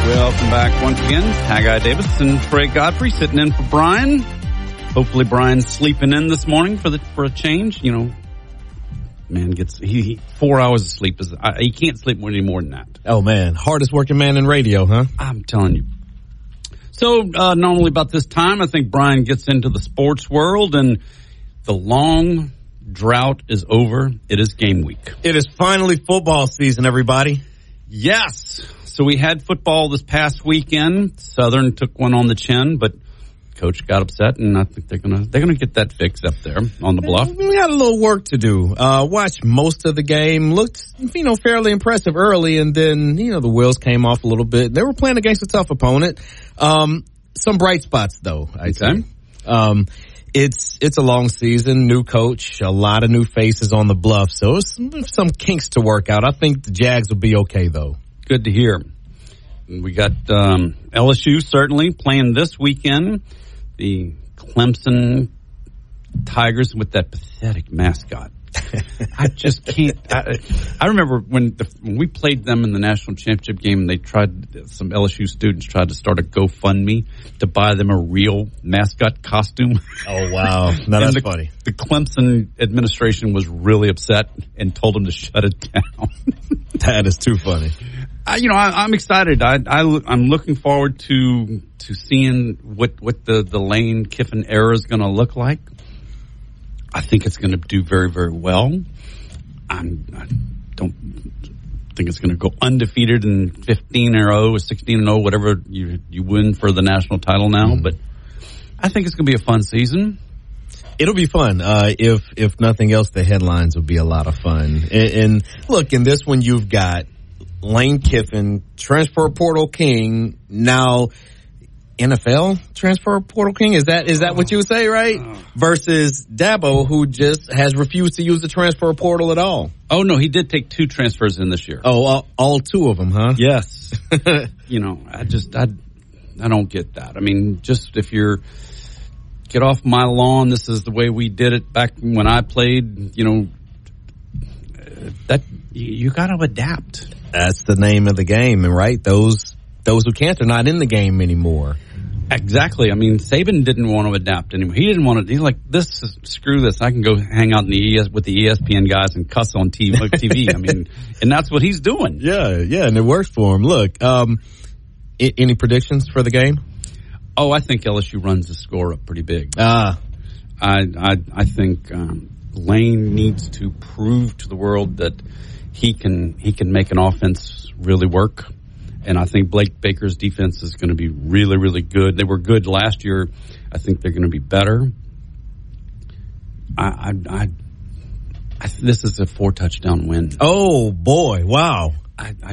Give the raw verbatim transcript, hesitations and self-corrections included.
Welcome back once again. Haggai Davis and Trey Godfrey sitting in for Brian. Hopefully Brian's sleeping in this morning for the for a change. You know, man gets he, he four hours of sleep is I, he can't sleep any more than that. Oh man, hardest working man in radio, huh? I'm telling you. So uh, normally about this time, I think Brian gets into the sports world, and the long drought is over. It is game week. It is finally football season, everybody. Yes. So we had football this past weekend. Southern took one on the chin, but coach got upset, and I think they're gonna they're gonna get that fixed up there on the bluff. We got a little work to do. Uh, watched most of the game. Looked, you know, fairly impressive early, and then you know the wheels came off a little bit. They were playing against a tough opponent. Um, some bright spots though, I'd okay. say. Um, it's it's a long season, new coach, a lot of new faces on the bluff, so it's some, some kinks to work out. I think the Jags will be okay though. Good to hear. We got um, L S U certainly playing this weekend. The Clemson Tigers with that pathetic mascot. I just can't. I, I remember when, the, when we played them in the national championship game, and they tried, some L S U students tried to start a GoFundMe to buy them a real mascot costume. Oh, wow. No, that's the, funny. The Clemson administration was really upset and told them to shut it down. That is too funny. I, you know, I, I'm excited. I, I, I'm looking forward to to seeing what, what the, the Lane Kiffin era is going to look like. I think it's going to do very, very well. I'm, I don't think it's going to go undefeated in fifteen or oh or sixteen and oh, whatever you you win for the national title now. Mm-hmm. But I think it's going to be a fun season. It'll be fun. Uh, if if nothing else, the headlines will be a lot of fun. And, and look, in this one, you've got Lane Kiffin, transfer portal king, now N F L transfer portal king. Is that is that what you would say, right? Versus Dabo, who just has refused to use the transfer portal at all. Oh, no, he did take two transfers in this year. Oh, all, all two of them, huh? Yes. You know, I just, I, I don't get that. I mean, just if you're, get off my lawn, this is the way we did it back when I played, you know, that, you got to adapt. That's the name of the game, and right, those those who can't are not in the game anymore. Exactly. I mean, Saban didn't want to adapt anymore. He didn't want to. He's like, this, is, screw this. I can go hang out in the E S, with the E S P N guys and cuss on T V. I mean, and that's what he's doing. Yeah, yeah, and it works for him. Look, um, I- any predictions for the game? Oh, I think L S U runs the score up pretty big. Ah, I, I, I think um, Lane needs to prove to the world that he can he can make an offense really work. And I think Blake Baker's defense is going to be really, really good. They were good last year. I think they're going to be better. I, I, I, I this is a four touchdown win. Oh boy! Wow. I, I